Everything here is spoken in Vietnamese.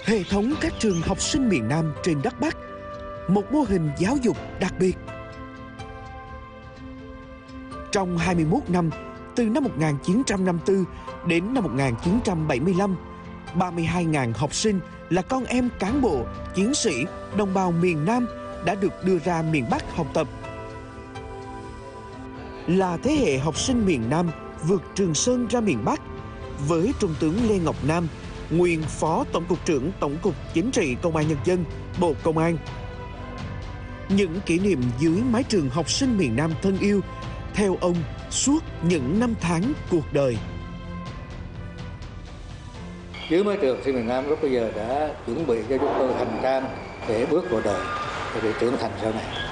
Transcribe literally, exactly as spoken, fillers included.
Hệ thống các trường học sinh miền Nam trên đất Bắc, một mô hình giáo dục đặc biệt. Trong hai mươi mốt năm, từ năm một nghìn chín trăm năm mươi tư đến năm một nghìn chín trăm bảy mươi lăm, ba mươi hai nghìn học sinh là con em cán bộ, chiến sĩ, đồng bào miền Nam đã được đưa ra miền Bắc học tập. Là thế hệ học sinh miền Nam vượt Trường Sơn ra miền Bắc, với Trung tướng Lê Ngọc Nam, nguyên Phó Tổng cục trưởng Tổng cục Chính trị Công an Nhân dân, Bộ Công an. Những kỷ niệm dưới mái trường học sinh miền Nam thân yêu, theo ông suốt những năm tháng cuộc đời. Dưới mái trường học sinh miền Nam lúc bây giờ đã chuẩn bị cho chúng tôi hành trang để bước vào đời, để trưởng thành sau này.